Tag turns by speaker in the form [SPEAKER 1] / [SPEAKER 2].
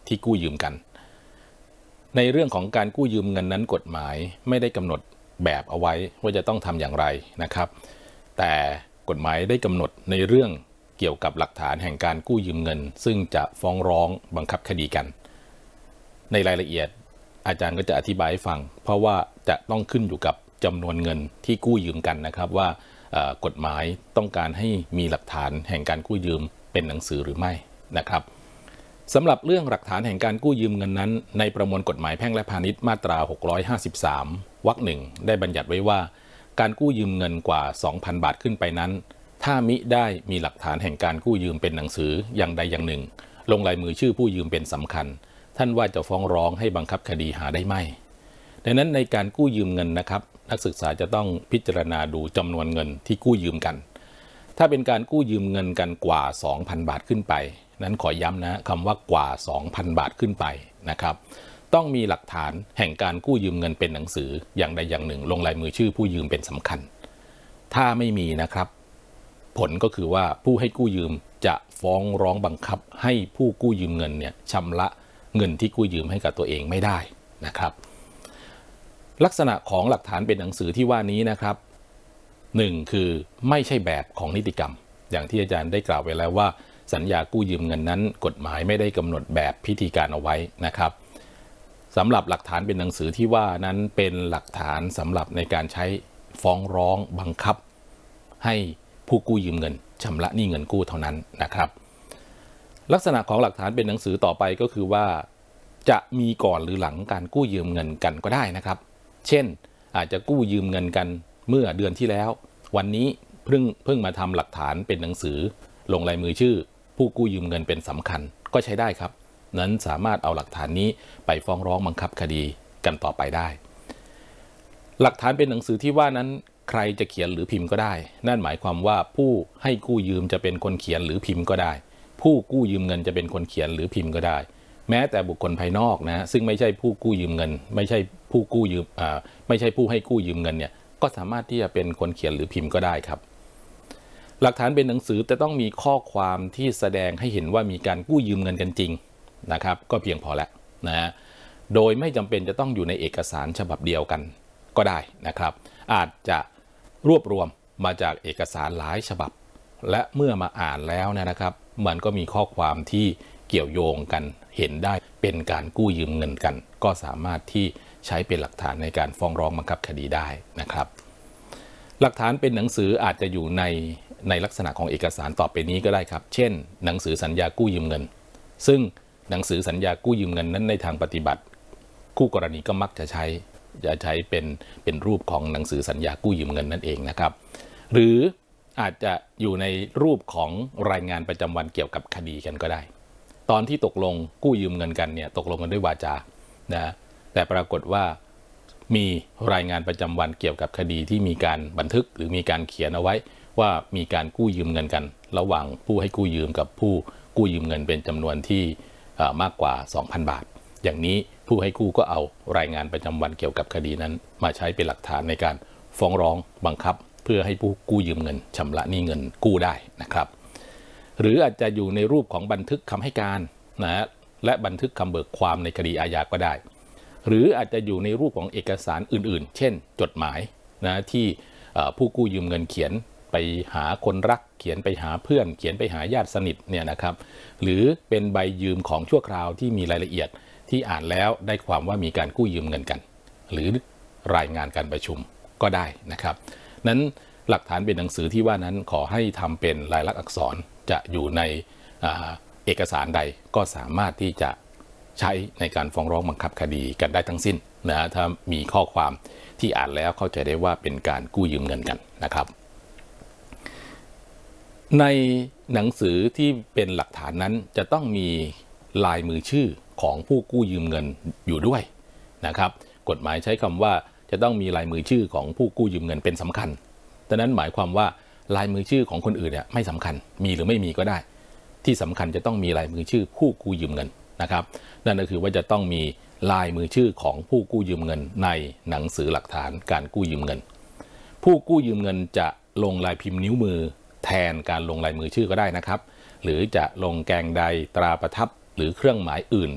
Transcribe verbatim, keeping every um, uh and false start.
[SPEAKER 1] ที่กู้ยืมกันในเรื่องของการกู้ยืมเงินนั้นกฎหมายไม่ได้กำหนดแบบเอาไว้ว่าจะต้องทำอย่างไรนะครับแต่กฎหมายได้กำหนดในเรื่องเกี่ยวกับหลักฐานแห่งการกู้ยืมเงินซึ่งจะฟ้องร้องบังคับคดีกันในรายละเอียดอาจารย์ก็จะอธิบายให้ฟังเพราะว่าจะต้องขึ้นอยู่กับจำนวนเงินที่กู้ยืมกันนะครับว่ากฎหมายต้องการให้มีหลักฐานแห่งการกู้ยืมเป็นหนังสือหรือไม่นะครับสำหรับเรื่องหลักฐานแห่งการกู้ยืมเงินนั้นในประมวลกฎหมายแพ่งและพาณิชย์มาตราหกร้อยห้าสิบสามวรรคหนึ่งได้บัญญัติไว้ว่าการกู้ยืมเงินกว่า สองพัน บาทขึ้นไปนั้นถ้ามิได้มีหลักฐานแห่งการกู้ยืมเป็นหนังสืออย่างใดอย่างหนึ่งลงลายมือชื่อผู้ยืมเป็นสำคัญท่านว่าจะฟ้องร้องให้บังคับคดีหาได้ไหมดังนั้นในการกู้ยืมเงินนะครับนักศึกษาจะต้องพิจารณาดูจำนวนเงินที่กู้ยืมกันถ้าเป็นการกู้ยืมเงินกันกว่า สองพัน บาทขึ้นไปนั้นขอย้ำนะคำว่ากว่า สองพัน บาทขึ้นไปนะครับต้องมีหลักฐานแห่งการกู้ยืมเงินเป็นหนังสืออย่างใดอย่างหนึ่งลงลายมือชื่อผู้ยืมเป็นสำคัญถ้าไม่มีนะครับผลก็คือว่าผู้ให้กู้ยืมจะฟ้องร้องบังคับให้ผู้กู้ยืมเงินเนี่ยชำระเงินที่กู้ยืมให้กับตัวเองไม่ได้นะครับลักษณะของหลักฐานเป็นหนังสือที่ว่านี้นะครับหนึ่งคือไม่ใช่แบบของนิติกรรมอย่างที่อาจารย์ได้กล่าวไว้แล้วว่าสัญญากู้ยืมเงินนั้นกฎหมายไม่ได้กำหนดแบบพิธีการเอาไว้นะครับสำหรับหลักฐานเป็นหนังสือที่ว่านั้นเป็นหลักฐานสำหรับในการใช้ฟ้องร้องบังคับให้ผู้กู้ยืมเงินชำระหนี้เงินกู้เท่านั้นนะครับลักษณะของหลักฐานเป็นหนังสือต่อไปก็คือว่าจะมีก่อนหรือหลังการกู้ยืมเงินกันก็ได้นะครับเช่นอาจจะกู้ยืมเงินกันเมื่อเดือนที่แล้ววันนี้เพิ่งเพิ่งมาทำหลักฐานเป็นหนังสือลงลายมือชื่อผู้กู้ยืมเงินเป็นสำคัญก็ใช้ได้ครับนั้นสามารถเอาหลักฐานนี้ไปฟ้องร้องบังคับคดีกันต่อไปได้หลักฐานเป็นหนังสือที่ว่านั้นใครจะเขียนหรือพิมพ์ก็ได้นั่นหมายความว่าผู้ให้กู้ยืมจะเป็นคนเขียนหรือพิมพ์ก็ได้ผู้กู้ยืมเงินจะเป็นคนเขียนหรือพิมพ์ก็ได้แม้แต่บุคคลภายนอกนะซึ่งไม่ใช่ผู้กู้ยืมเงินไม่ใช่ผู้กู้ยืมอ่าไม่ใช่ผู้ให้กู้ยืมเงินเนี่ยก็สามารถที่จะเป็นคนเขียนหรือพิมพ์ก็ได้ครับหลักฐานเป็นหนังสือจะต้องมีข้อความที่แสดงให้เห็นว่ามีการกู้ยืมเงินกันจริงนะครับก็เพียงพอแล้วนะฮะโดยไม่จำเป็นจะต้องอยู่ในเอกสารฉบับเดียวกันก็ได้นะครับอาจจะรวบรวมมาจากเอกสารหลายฉบับและเมื่อมาอ่านแล้วนะครับมันก็มีข้อความที่เกี่ยวโยงกันเห็นได้เป็นการกู้ยืมเงินกันก็สามารถที่ใช้เป็นหลักฐานในการฟ้องร้องบังคับคดีได้นะครับหลักฐานเป็นหนังสืออาจจะอยู่ในในลักษณะของเอกสารต่อไปนี้ก็ได้ครับเช่นหนังสือสัญญากู้ยืมเงินซึ่งหนังสือสัญญากู้ยืมเงินนั้นในทางปฏิบัติคู่กรณีก็มักจะใช้จะใช้เป็นเป็นรูปของหนังสือสัญญากู้ยืมเงินนั่นเองนะครับหรืออาจจะอยู่ในรูปของรายงานประจำวันเกี่ยวกับคดีกันก็ได้ตอนที่ตกลงกู้ยืมเงินกันเนี่ยตกลงกันด้วยวาจานะแต่ปรากฏว่ามีรายงานประจำวันเกี่ยวกับคดีที่มีการบันทึกหรือมีการเขียนเอาไว้ว่ามีการกู้ยืมเงินกันระหว่างผู้ให้กู้ยืมกับผู้กู้ยืมเงินเป็นจำนวนที่มากกว่า สองพัน บาทอย่างนี้ผู้ให้กู้ก็เอารายงานประจำวันเกี่ยวกับคดีนั้นมาใช้เป็นหลักฐานในการฟ้องร้องบังคับเพื่อให้ผู้กู้ยืมเงินชำระหนี้เงินกู้ได้นะครับหรืออาจจะอยู่ในรูปของบันทึกคำให้การนะและบันทึกคำเบิกความในคดีอาญาก็ได้หรืออาจจะอยู่ในรูปของเอกสารอื่นๆเช่นจดหมายนะที่ผู้กู้ยืมเงินเขียนไปหาคนรักเขียนไปหาเพื่อนเขียนไปหาญาติสนิทเนี่ยนะครับหรือเป็นใบยืมของชั่วคราวที่มีรายละเอียดที่อ่านแล้วได้ความว่ามีการกู้ยืมเงินกันหรือรายงานการประชุมก็ได้นะครับนั้นหลักฐานเป็นหนังสือที่ว่านั้นขอให้ทำเป็นลายลักษณ์อักษรจะอยู่ในเอกสารใดก็สามารถที่จะใช้ในการฟ้องร้องบังคับคดีกันได้ทั้งสิ้นนะถ้ามีข้อความที่อ่านแล้วเข้าใจได้ว่าเป็นการกู้ยืมเงินกันนะครับในหนังสือที่เป็นหลักฐานนั้นจะต้องมีลายมือชื่อของผู้กู้ยืมเงินอยู่ด้วยนะครับกฎหมายใช้คำว่าจะต้องมีลายมือชื่อของผู้กู้ยืมเงินเป็นสำคัญดังนั้นหมายความว่าลายมือชื่อของคนอื่นเนี่ยไม่สำคัญมีหรือไม่มีก็ได้ที่สำคัญจะต้องมีลายมือชื่อผู้กู้ยืมเงินนะครับนั่นก็คือว่าจะต้องมีลายมือชื่อของผู้กู้ยืมเงินในหนังสือหลักฐานการกู้ยืมเงินผู้กู้ยืมเงินจะลงลายพิมพ์นิ้วมือแทนการลงลายมือชื่อก็ได้นะครับหรือจะลงแกงใดตราประทับหรือเครื่องหมายอื่น